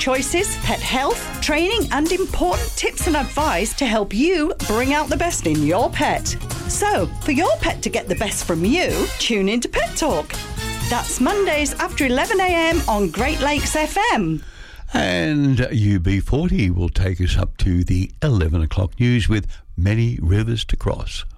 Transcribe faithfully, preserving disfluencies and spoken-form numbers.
choices, pet health, training, and important tips and advice to help you bring out the best in your pet. So, for your pet to get the best from you, tune in to Pet Talk. That's Mondays after eleven a.m. on Great Lakes F M. And U B forty will take us up to the eleven o'clock news with many rivers to cross.